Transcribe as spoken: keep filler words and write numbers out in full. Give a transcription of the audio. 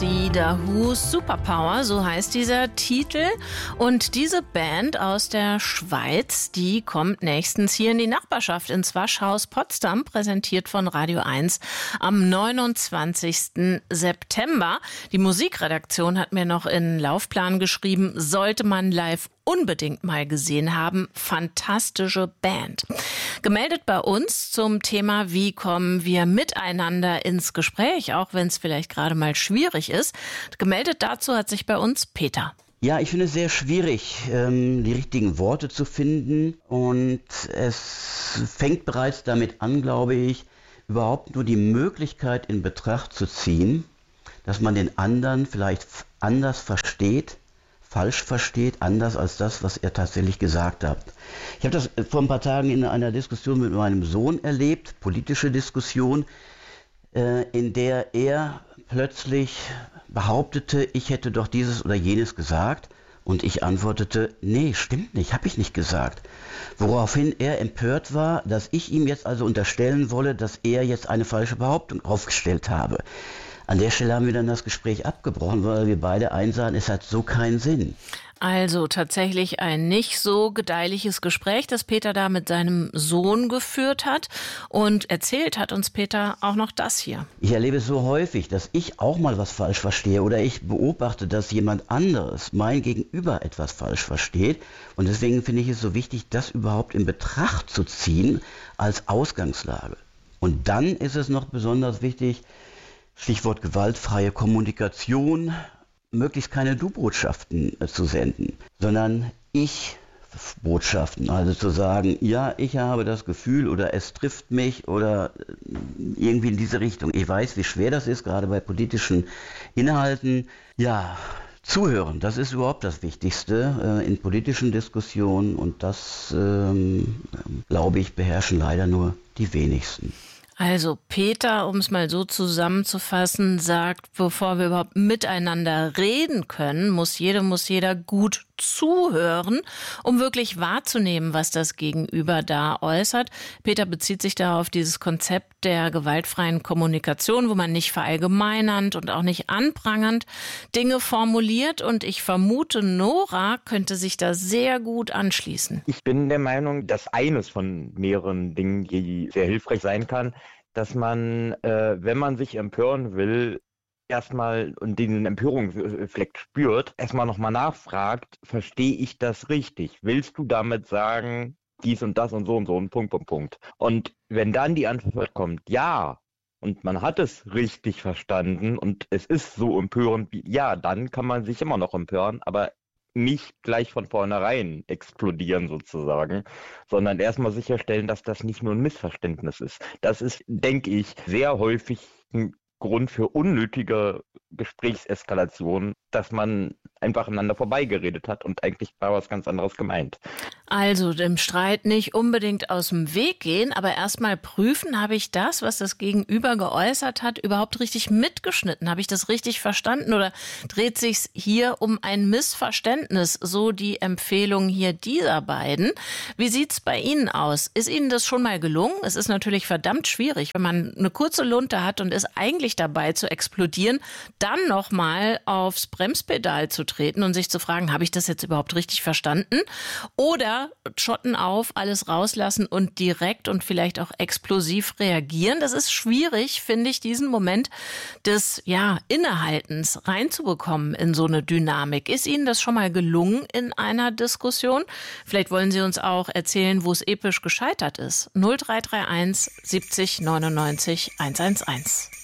C, The Who, Superpower, so heißt dieser Titel. Und diese Band aus der Schweiz, die kommt nächstens hier in die Nachbarschaft ins Waschhaus Potsdam, präsentiert von Radio eins am neunundzwanzigsten September. Die Musikredaktion hat mir noch in den Laufplan geschrieben, sollte man live unbedingt mal gesehen haben. Fantastische Band. Gemeldet bei uns zum Thema, wie kommen wir miteinander ins Gespräch, auch wenn es vielleicht gerade mal schwierig ist. Gemeldet dazu hat sich bei uns Peter. Ja, ich finde es sehr schwierig, ähm, die richtigen Worte zu finden. Und es fängt bereits damit an, glaube ich, überhaupt nur die Möglichkeit in Betracht zu ziehen, dass man den anderen vielleicht anders versteht, falsch versteht, anders als das, was er tatsächlich gesagt hat. Ich habe das vor ein paar Tagen in einer Diskussion mit meinem Sohn erlebt, politische Diskussion, äh, in der er plötzlich behauptete, ich hätte doch dieses oder jenes gesagt. Und ich antwortete, nee, stimmt nicht, habe ich nicht gesagt. Woraufhin er empört war, dass ich ihm jetzt also unterstellen wolle, dass er jetzt eine falsche Behauptung aufgestellt habe. An der Stelle haben wir dann das Gespräch abgebrochen, weil wir beide einsahen, es hat so keinen Sinn. Also tatsächlich ein nicht so gedeihliches Gespräch, das Peter da mit seinem Sohn geführt hat. Und erzählt hat uns Peter auch noch das hier. Ich erlebe es so häufig, dass ich auch mal was falsch verstehe oder ich beobachte, dass jemand anderes, mein Gegenüber, etwas falsch versteht. Und deswegen finde ich es so wichtig, das überhaupt in Betracht zu ziehen als Ausgangslage. Und dann ist es noch besonders wichtig, Stichwort gewaltfreie Kommunikation, möglichst keine Du-Botschaften äh, zu senden, sondern Ich-Botschaften. Also zu sagen, ja, ich habe das Gefühl oder es trifft mich oder irgendwie in diese Richtung. Ich weiß, wie schwer das ist, gerade bei politischen Inhalten. Ja, zuhören, das ist überhaupt das Wichtigste äh, in politischen Diskussionen und das, ähm, glaube ich, beherrschen leider nur die wenigsten. Also Peter, um es mal so zusammenzufassen, sagt, bevor wir überhaupt miteinander reden können, muss jede, muss jeder gut zuhören, um wirklich wahrzunehmen, was das Gegenüber da äußert. Peter bezieht sich da auf dieses Konzept der gewaltfreien Kommunikation, wo man nicht verallgemeinernd und auch nicht anprangernd Dinge formuliert. Und ich vermute, Nora könnte sich da sehr gut anschließen. Ich bin der Meinung, dass eines von mehreren Dingen, die sehr hilfreich sein kann, dass man, äh, wenn man sich empören will, erstmal und den Empörungseffekt spürt, erstmal nochmal nachfragt, verstehe ich das richtig? Willst du damit sagen, dies und das und so und so und Punkt, Punkt, Punkt? Und wenn dann die Antwort kommt, ja, und man hat es richtig verstanden und es ist so empörend, wie, ja, dann kann man sich immer noch empören, aber nicht gleich von vornherein explodieren sozusagen, sondern erstmal sicherstellen, dass das nicht nur ein Missverständnis ist. Das ist, denke ich, sehr häufig ein Grund für unnötige Gesprächseskalation, dass man einfach aneinander vorbeigeredet hat und eigentlich war was ganz anderes gemeint. Also dem Streit nicht unbedingt aus dem Weg gehen, aber erstmal prüfen, habe ich das, was das Gegenüber geäußert hat, überhaupt richtig mitgeschnitten? Habe ich das richtig verstanden oder dreht sich's hier um ein Missverständnis? So die Empfehlung hier dieser beiden. Wie sieht's bei Ihnen aus? Ist Ihnen das schon mal gelungen? Es ist natürlich verdammt schwierig, wenn man eine kurze Lunte hat und ist eigentlich dabei zu explodieren, dann nochmal aufs Bremspedal zu treten und sich zu fragen, habe ich das jetzt überhaupt richtig verstanden? Oder Schotten auf, alles rauslassen und direkt und vielleicht auch explosiv reagieren. Das ist schwierig, finde ich, diesen Moment des ja, Innehaltens reinzubekommen in so eine Dynamik. Ist Ihnen das schon mal gelungen in einer Diskussion? Vielleicht wollen Sie uns auch erzählen, wo es episch gescheitert ist. null drei drei eins siebzig neunundneunzig hundertelf.